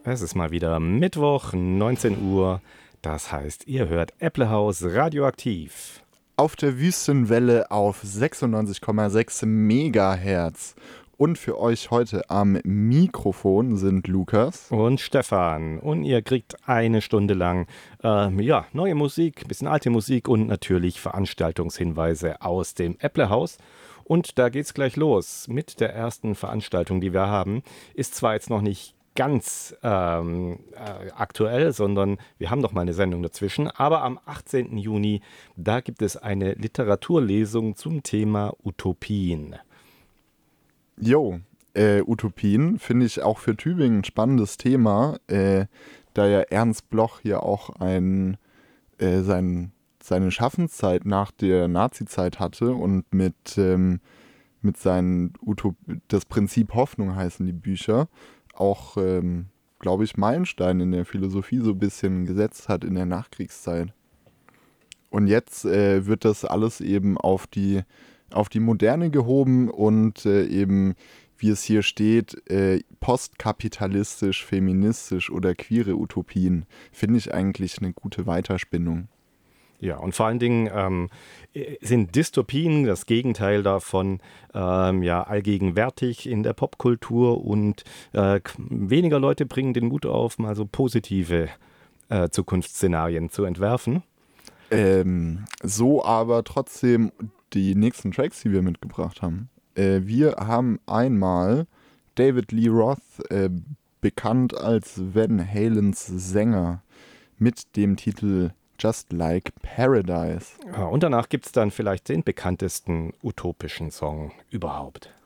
Es ist mal wieder Mittwoch, 19 Uhr. Das heißt, ihr hört Äpplehaus radioaktiv. Auf der Wüstenwelle auf 96,6 Megahertz. Und für euch heute am Mikrofon sind Lukas und Stefan. Und ihr kriegt eine Stunde lang neue Musik, bisschen alte Musik und natürlich Veranstaltungshinweise aus dem Äpplehaus. Und da geht's gleich los mit der ersten Veranstaltung, die wir haben. Ist zwar jetzt noch nicht ganz aktuell, sondern wir haben noch mal eine Sendung dazwischen. Aber am 18. Juni, da gibt es eine Literaturlesung zum Thema Utopien. Utopien finde ich auch für Tübingen ein spannendes Thema, da ja Ernst Bloch hier auch seine Schaffenszeit nach der Nazizeit hatte und mit seinen das Prinzip Hoffnung heißen die Bücher, auch, glaube ich, Meilenstein in der Philosophie so ein bisschen gesetzt hat in der Nachkriegszeit. Und jetzt wird das alles eben auf die Moderne gehoben und eben, wie es hier steht, postkapitalistisch, feministisch oder queere Utopien, finde ich eigentlich eine gute Weiterspinnung. Ja, und vor allen Dingen sind Dystopien das Gegenteil davon allgegenwärtig in der Popkultur und weniger Leute bringen den Mut auf, mal so positive Zukunftsszenarien zu entwerfen. So aber trotzdem die nächsten Tracks, die wir mitgebracht haben. Wir haben einmal David Lee Roth, bekannt als Van Halens Sänger, mit dem Titel Just Like Paradise. Ja, und danach gibt es dann vielleicht den bekanntesten utopischen Song überhaupt.